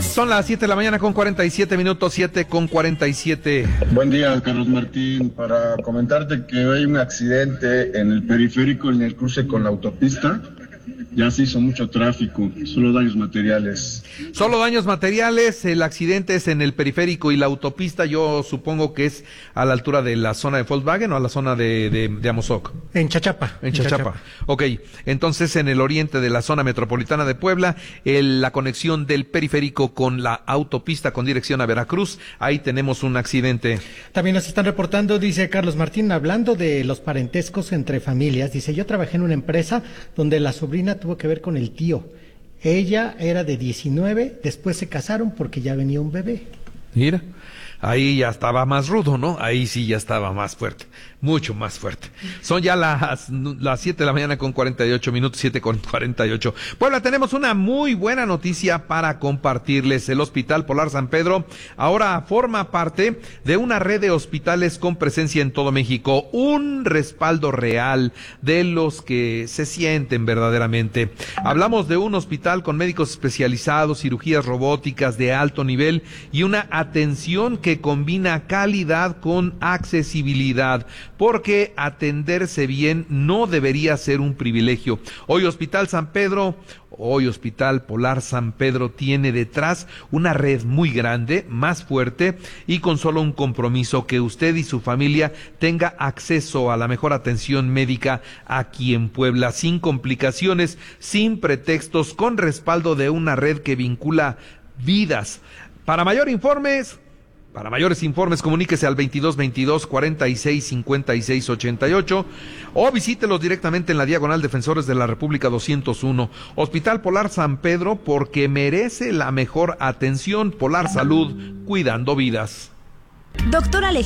Son las 7 de la mañana con 47 minutos, 7 con 47. Buen día, Carlos Martín. Para comentarte que hay un accidente en el periférico, en el cruce con la autopista. Ya se hizo mucho tráfico, solo daños materiales. Solo daños materiales, el accidente es en el periférico y la autopista, yo supongo que es a la altura de la zona de Volkswagen o a la zona de Amozoc. En Chachapa. En Chachapa. Ok, entonces en el oriente de la zona metropolitana de Puebla, la conexión del periférico con la autopista con dirección a Veracruz, ahí tenemos un accidente. También nos están reportando, dice Carlos Martín, hablando de los parentescos entre familias, dice, yo trabajé en una empresa donde la sobrina tuvo que ver con el tío. Ella era de 19, después se casaron porque ya venía un bebé. Mira, ahí ya estaba más rudo, ¿no? Ahí sí ya estaba más fuerte, mucho más fuerte. Son ya las 7 de la mañana con 48 minutos, 7 con 48. Puebla, tenemos una muy buena noticia para compartirles. El Hospital Polar San Pedro ahora forma parte de una red de hospitales con presencia en todo México, un respaldo real de los que se sienten verdaderamente. Hablamos de un hospital con médicos especializados, cirugías robóticas de alto nivel y una atención que combina calidad con accesibilidad, porque atenderse bien no debería ser un privilegio. Hoy Hospital Polar San Pedro tiene detrás una red muy grande, más fuerte y con solo un compromiso: que usted y su familia tenga acceso a la mejor atención médica aquí en Puebla, sin complicaciones, sin pretextos, con respaldo de una red que vincula vidas. Para mayores informes, comuníquese al 2222-465688 o visítelos directamente en la Diagonal Defensores de la República 201. Hospital Polar San Pedro, porque merece la mejor atención. Polar Salud, cuidando vidas. Doctor